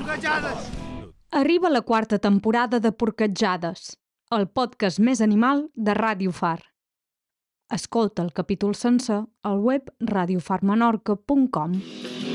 Porquejades! Arriba la quarta temporada de Porquejades, el podcast més animal de Ràdio Far. Escolta el capítol sencer al web radiofarmenorca.com.